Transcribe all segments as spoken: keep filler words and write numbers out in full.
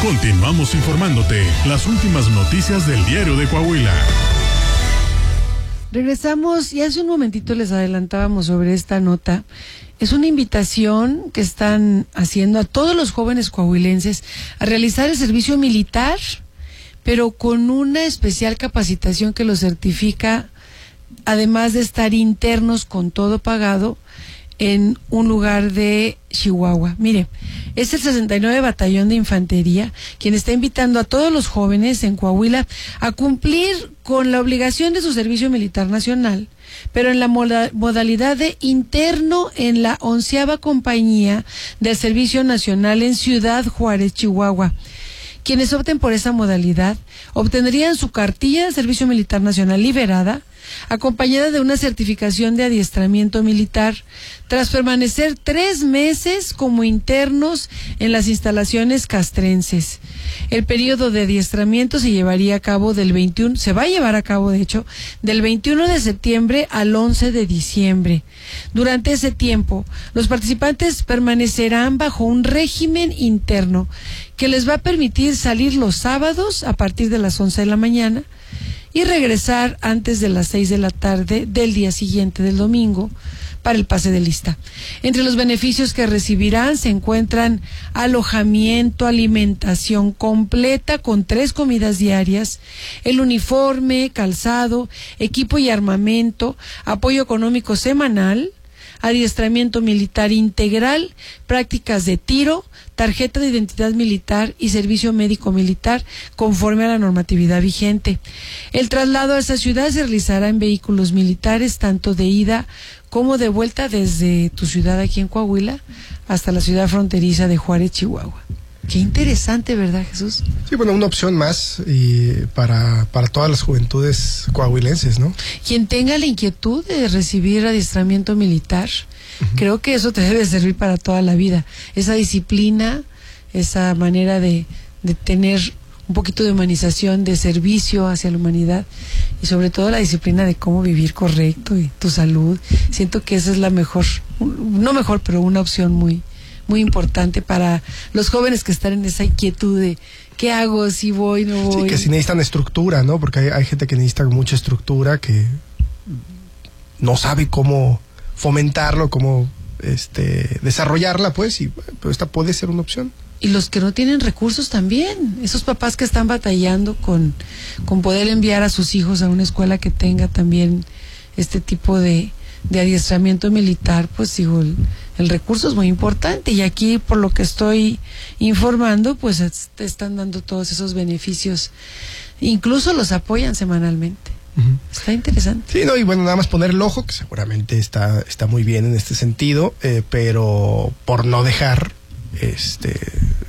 Continuamos informándote las últimas noticias del Diario de Coahuila. Regresamos y hace un momentito les adelantábamos sobre esta nota. Es una invitación que están haciendo a todos los jóvenes coahuilenses a realizar el servicio militar, pero con una especial capacitación que los certifica, además de estar internos con todo pagado en un lugar de Chihuahua. Mire, es el sesenta y nueve Batallón de Infantería quien está invitando a todos los jóvenes en Coahuila a cumplir con la obligación de su servicio militar nacional, pero en la moda, modalidad de interno en la onceava compañía del Servicio Nacional en Ciudad Juárez, Chihuahua. Quienes opten por esa modalidad obtendrían su cartilla de Servicio Militar Nacional liberada, acompañada de una certificación de adiestramiento militar, tras permanecer tres meses como internos en las instalaciones castrenses. El periodo de adiestramiento se llevaría a cabo del veintiuno, se va a llevar a cabo de hecho, del veintiuno de septiembre al once de diciembre. Durante ese tiempo, los participantes permanecerán bajo un régimen interno que les va a permitir salir los sábados a partir de las once de la mañana y regresar antes de las seis de la tarde del día siguiente, del domingo, para el pase de lista. Entre los beneficios que recibirán se encuentran alojamiento, alimentación completa con tres comidas diarias, el uniforme, calzado, equipo y armamento, apoyo económico semanal, adiestramiento militar integral, prácticas de tiro, tarjeta de identidad militar y servicio médico militar conforme a la normatividad vigente. El traslado a esta ciudad se realizará en vehículos militares, tanto de ida como de vuelta desde tu ciudad aquí en Coahuila hasta la ciudad fronteriza de Juárez, Chihuahua. Qué interesante, ¿verdad, Jesús? Sí, bueno, una opción más y para, para todas las juventudes coahuilenses, ¿no? Quien tenga la inquietud de recibir adiestramiento militar, uh-huh. creo que eso te debe servir para toda la vida. Esa disciplina, esa manera de, de tener un poquito de humanización, de servicio hacia la humanidad y sobre todo la disciplina de cómo vivir correcto y tu salud. Siento que esa es la mejor, no mejor, pero una opción muy muy importante para los jóvenes que están en esa inquietud de ¿qué hago? Si voy, no voy. Sí, que si necesitan estructura, ¿no? Porque hay, hay gente que necesita mucha estructura, que no sabe cómo fomentarlo, cómo este desarrollarla, pues, y pero esta puede ser una opción. Y los que no tienen recursos también, esos papás que están batallando con, con poder enviar a sus hijos a una escuela que tenga también este tipo de, de adiestramiento militar, pues digo, el, el recurso es muy importante y aquí por lo que estoy informando, pues te están dando todos esos beneficios, incluso los apoyan semanalmente. Uh-huh. Está interesante. Sí, no, y bueno, nada más poner el ojo, que seguramente está, está muy bien en este sentido, eh, pero por no dejar este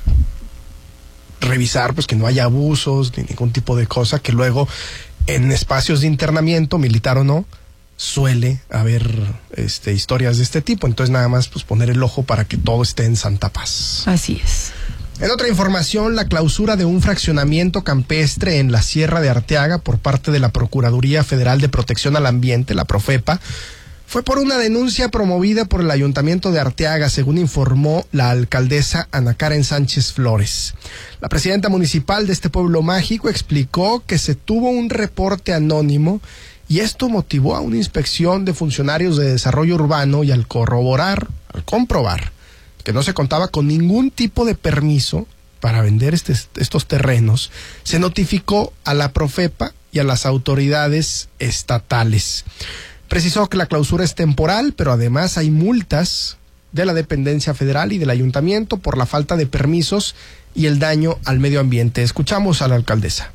revisar pues que no haya abusos ni ningún tipo de cosa, que luego en espacios de internamiento, militar o no, suele haber este historias de este tipo. Entonces nada más pues poner el ojo para que todo esté en santa paz. Así es. En otra información, la clausura de un fraccionamiento campestre en la Sierra de Arteaga por parte de la Procuraduría Federal de Protección al Ambiente, la Profepa, fue por una denuncia promovida por el Ayuntamiento de Arteaga, según informó la alcaldesa Ana Karen Sánchez Flores. La presidenta municipal de este pueblo mágico explicó que se tuvo un reporte anónimo y esto motivó a una inspección de funcionarios de desarrollo urbano y al corroborar, al comprobar que no se contaba con ningún tipo de permiso para vender este, estos terrenos, se notificó a la Profepa y a las autoridades estatales. Precisó que la clausura es temporal, pero además hay multas de la dependencia federal y del ayuntamiento por la falta de permisos y el daño al medio ambiente. Escuchamos a la alcaldesa.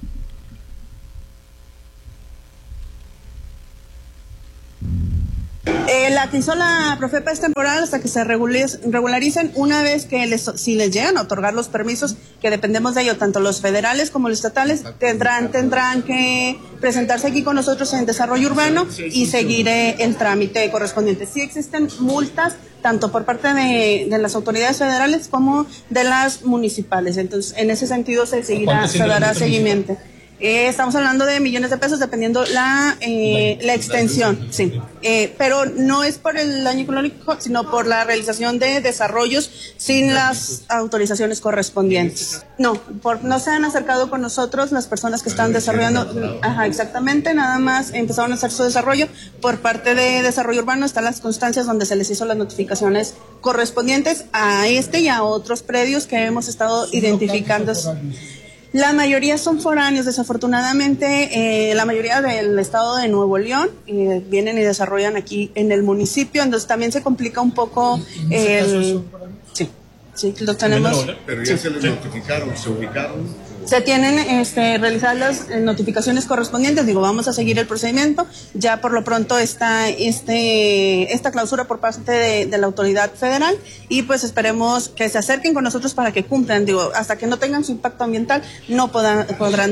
Eh, la que hizo la Profepa es temporal hasta que se regularicen. Una vez que les, si les llegan a otorgar los permisos, que dependemos de ello, tanto los federales como los estatales, tendrán tendrán que presentarse aquí con nosotros en desarrollo urbano y seguir eh, el trámite correspondiente. Sí existen multas tanto por parte de, de las autoridades federales como de las municipales. Entonces, en ese sentido se seguirá, se dará seguimiento. Eh, estamos hablando de millones de pesos dependiendo la eh, la extensión, sí. Eh, pero no es por el daño ecológico, sino por la realización de desarrollos sin las autorizaciones correspondientes. No, por, no se han acercado con nosotros las personas que están desarrollando, ajá, exactamente, nada más empezaron a hacer su desarrollo. Por parte de Desarrollo Urbano están las constancias donde se les hizo las notificaciones correspondientes a este y a otros predios que hemos estado identificando. La mayoría son foráneos, desafortunadamente, eh, la mayoría del estado de Nuevo León eh, vienen y desarrollan aquí en el municipio, entonces también se complica un poco el... Sí, sí, lo tenemos. Pero ya sí. Se les notificaron, se ubicaron. Se tienen este, realizadas las eh, notificaciones correspondientes, digo, vamos a seguir el procedimiento, ya por lo pronto está este, esta clausura por parte de, de la autoridad federal y pues esperemos que se acerquen con nosotros para que cumplan, digo, hasta que no tengan su impacto ambiental no podrán... podrán.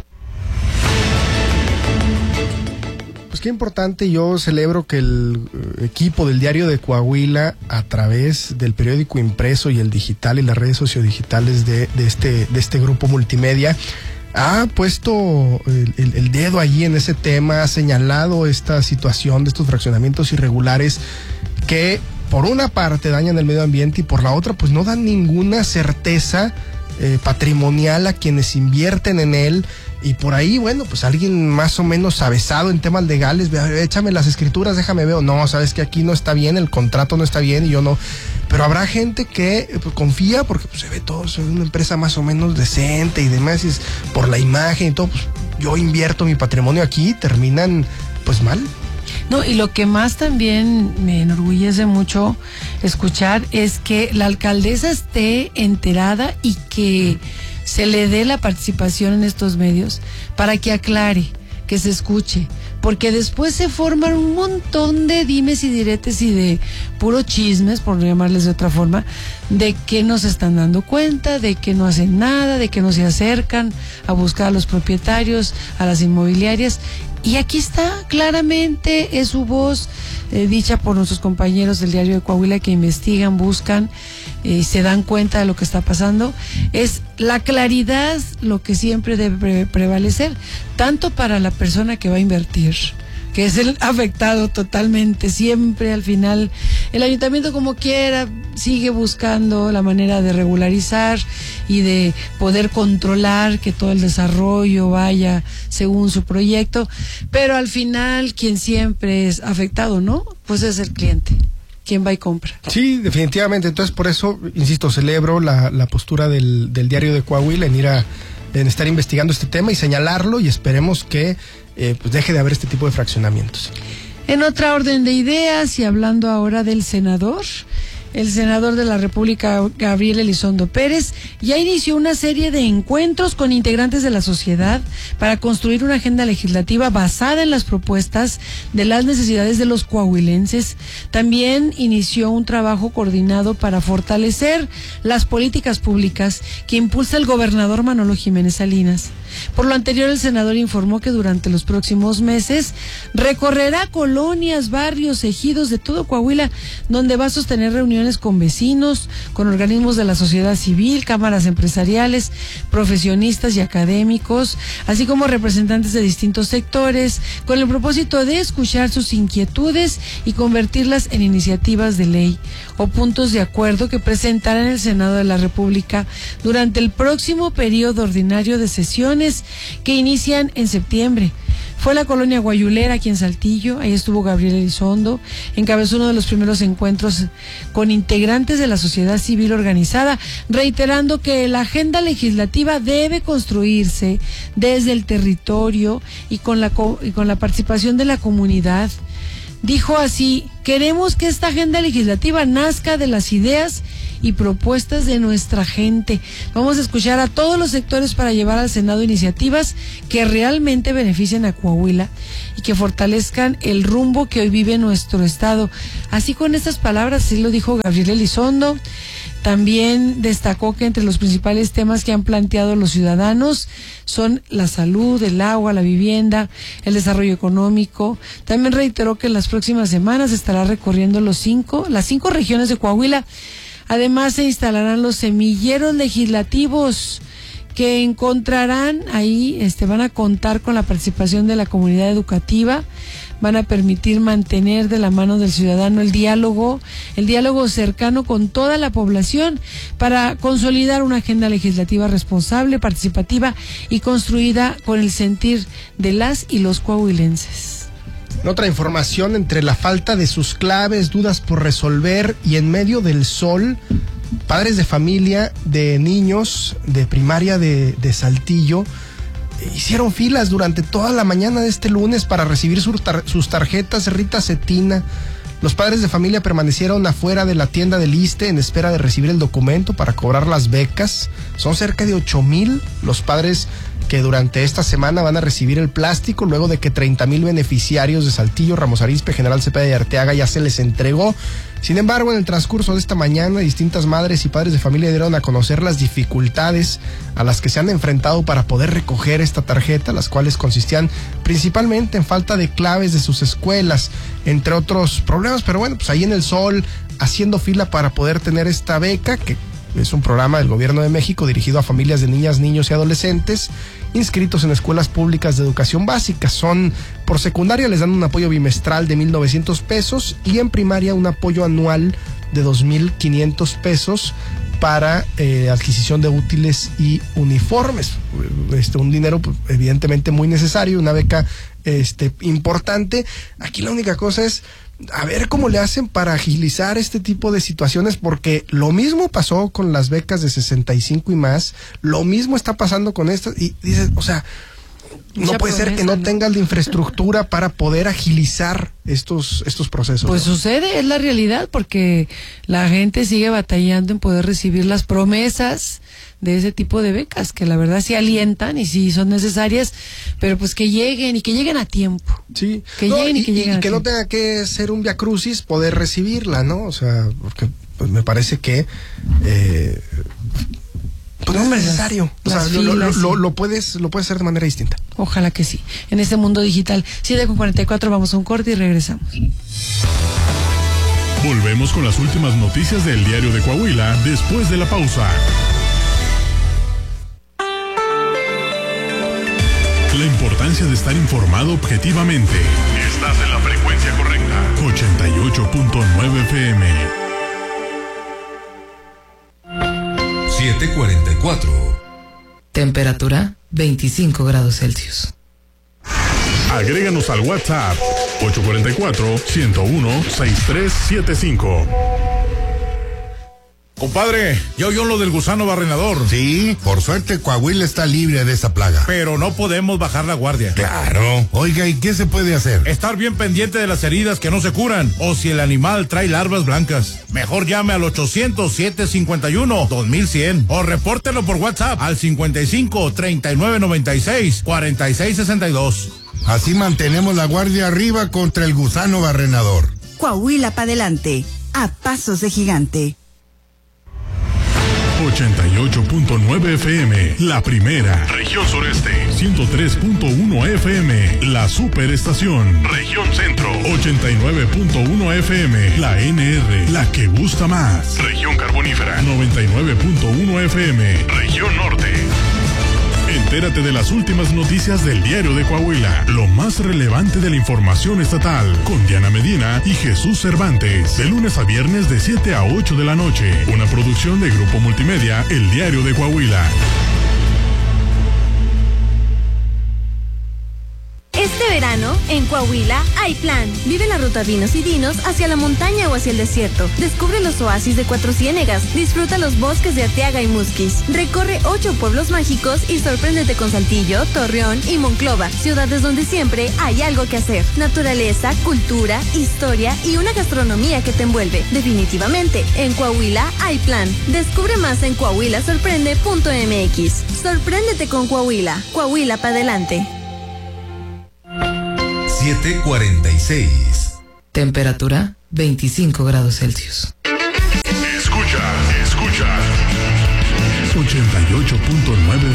Pues qué importante, yo celebro que el equipo del Diario de Coahuila, a través del periódico impreso y el digital y las redes sociodigitales de, de, este, de este grupo multimedia, ha puesto el, el, el dedo allí en ese tema, ha señalado esta situación de estos fraccionamientos irregulares que por una parte dañan el medio ambiente y por la otra pues no dan ninguna certeza eh, patrimonial a quienes invierten en él. Y por ahí, bueno, pues alguien más o menos avesado en temas legales, échame las escrituras, déjame ver. No, sabes que aquí no está bien, el contrato no está bien y yo no. Pero habrá gente que pues, confía porque pues, se ve todo, se ve una empresa más o menos decente y demás, y es por la imagen y todo. Pues, yo invierto mi patrimonio aquí y terminan pues mal. No, y lo que más también me enorgullece mucho escuchar es que la alcaldesa esté enterada y que se le dé la participación en estos medios para que aclare, que se escuche, porque después se forman un montón de dimes y diretes y de puro chismes, por llamarles de otra forma, de que no se están dando cuenta, de que no hacen nada, de que no se acercan a buscar a los propietarios, a las inmobiliarias. Y aquí está, claramente es su voz, eh, dicha por nuestros compañeros del Diario de Coahuila que investigan, buscan, eh, se dan cuenta de lo que está pasando. Es la claridad lo que siempre debe pre- prevalecer, tanto para la persona que va a invertir, que es el afectado totalmente, siempre al final el ayuntamiento como quiera sigue buscando la manera de regularizar y de poder controlar que todo el desarrollo vaya según su proyecto, pero al final quien siempre es afectado, ¿no? Pues es el cliente, quien va y compra. Sí, definitivamente, entonces por eso, insisto, celebro la, la postura del, del Diario de Coahuila en ir a en estar investigando este tema y señalarlo, y esperemos que eh, pues deje de haber este tipo de fraccionamientos. En otra orden de ideas, y hablando ahora del senador, el senador de la República, Gabriel Elizondo Pérez, ya inició una serie de encuentros con integrantes de la sociedad para construir una agenda legislativa basada en las propuestas de las necesidades de los coahuilenses. También inició un trabajo coordinado para fortalecer las políticas públicas que impulsa el gobernador Manolo Jiménez Salinas. Por lo anterior, el senador informó que durante los próximos meses recorrerá colonias, barrios, ejidos de todo Coahuila, donde va a sostener reuniones con vecinos, con organismos de la sociedad civil, cámaras empresariales, profesionistas y académicos, así como representantes de distintos sectores, con el propósito de escuchar sus inquietudes y convertirlas en iniciativas de ley o puntos de acuerdo que presentará en el Senado de la República durante el próximo periodo ordinario de sesiones que inician en septiembre. Fue la colonia Guayulera aquí en Saltillo, ahí estuvo Gabriel Elizondo, encabezó uno de los primeros encuentros con integrantes de la sociedad civil organizada, reiterando que la agenda legislativa debe construirse desde el territorio y con la, y con la participación de la comunidad. Dijo así: queremos que esta agenda legislativa nazca de las ideas y propuestas de nuestra gente. Vamos a escuchar a todos los sectores para llevar al Senado iniciativas que realmente beneficien a Coahuila y que fortalezcan el rumbo que hoy vive nuestro estado. Así, con estas palabras, sí lo dijo Gabriel Elizondo. También destacó que entre los principales temas que han planteado los ciudadanos son la salud, el agua, la vivienda, el desarrollo económico. También reiteró que en las próximas semanas estará recorriendo los cinco, las cinco regiones de Coahuila. Además, se instalarán los semilleros legislativos que encontrarán ahí, este, van a contar con la participación de la comunidad educativa, van a permitir mantener de la mano del ciudadano el diálogo, el diálogo cercano con toda la población para consolidar una agenda legislativa responsable, participativa y construida con el sentir de las y los coahuilenses. En otra información, entre la falta de sus claves, dudas por resolver y en medio del sol, padres de familia de niños de primaria de, de Saltillo hicieron filas durante toda la mañana de este lunes para recibir sus, tar- sus tarjetas Rita Cetina. Los padres de familia permanecieron afuera de la tienda del ISSSTE en espera de recibir el documento para cobrar las becas. Son cerca de ocho mil los padres que durante esta semana van a recibir el plástico luego de que treinta mil beneficiarios de Saltillo, Ramos Arizpe, General Cepeda y Arteaga ya se les entregó. Sin embargo, en el transcurso de esta mañana, distintas madres y padres de familia dieron a conocer las dificultades a las que se han enfrentado para poder recoger esta tarjeta, las cuales consistían principalmente en falta de claves de sus escuelas, entre otros problemas, pero bueno, pues ahí en el sol, haciendo fila para poder tener esta beca, que es un programa del Gobierno de México dirigido a familias de niñas, niños y adolescentes inscritos en escuelas públicas de educación básica. Son, por secundaria les dan un apoyo bimestral de mil novecientos pesos y en primaria un apoyo anual de dos mil quinientos pesos para eh, adquisición de útiles y uniformes. Este, un dinero pues, evidentemente muy necesario, una beca este, importante. Aquí la única cosa es a ver cómo le hacen para agilizar este tipo de situaciones, porque lo mismo pasó con las becas de sesenta y cinco y más, lo mismo está pasando con estas, y dices, o sea, no Mucha puede promesa, ser que no, ¿no? tengas la infraestructura para poder agilizar estos, estos procesos. Pues ¿no? sucede, es la realidad, porque la gente sigue batallando en poder recibir las promesas de ese tipo de becas, que la verdad sí alientan y sí son necesarias, pero pues que lleguen y que lleguen a tiempo. Sí. Que No, lleguen y, y que lleguen y a que no tiempo. tenga que ser un viacrucis poder recibirla, ¿no? O sea, porque pues me parece que eh, pues no es necesario. O sea, Las lo, lo, filas, lo, sí. lo puedes, lo puedes hacer de manera distinta. Ojalá que sí. En este mundo digital. siete con cuarenta y cuatro, vamos a un corte y regresamos. Volvemos con las últimas noticias del Diario de Coahuila después de la pausa. La importancia de estar informado objetivamente. Estás en la frecuencia correcta. ochenta y ocho punto nueve F M. siete cuarenta y cuatro. Temperatura veinticinco grados Celsius. Agréganos al WhatsApp ocho cuatro cuatro, uno cero uno, seis tres siete cinco. Compadre, ¿ya oyó lo del gusano barrenador? Sí, por suerte Coahuila está libre de esa plaga. Pero no podemos bajar la guardia. Claro. Oiga, ¿y qué se puede hacer? Estar bien pendiente de las heridas que no se curan o si el animal trae larvas blancas. Mejor llame al ochocientos, siete cincuenta y uno, dos mil cien o repórtelo por WhatsApp al cincuenta y cinco, treinta y nueve noventa y seis, cuarenta y seis sesenta y dos. Así mantenemos la guardia arriba contra el gusano barrenador. Coahuila pa' adelante, a pasos de gigante. ochenta y ocho punto nueve F M, la primera. Región Sureste, ciento tres punto uno F M, la superestación. Región Centro, ochenta y nueve punto uno F M, la N R, la que gusta más. Región Carbonífera, noventa y nueve punto uno F M, Región Norte. Entérate de las últimas noticias del Diario de Coahuila, lo más relevante de la información estatal, con Diana Medina y Jesús Cervantes, de lunes a viernes de siete a ocho de la noche, una producción de Grupo Multimedia, El Diario de Coahuila. Este verano, en Coahuila, hay plan. Vive la ruta Vinos y Dinos hacia la montaña o hacia el desierto. Descubre los oasis de Cuatro Ciénegas. Disfruta los bosques de Arteaga y Musquis. Recorre ocho pueblos mágicos y sorpréndete con Saltillo, Torreón y Monclova. Ciudades donde siempre hay algo que hacer. Naturaleza, cultura, historia y una gastronomía que te envuelve. Definitivamente, en Coahuila hay plan. Descubre más en coahuila sorprende punto m x. Sorpréndete con Coahuila. Coahuila pa' adelante. siete cuarenta y seis. Temperatura veinticinco grados Celsius. Escucha, escucha. ochenta y ocho punto nueve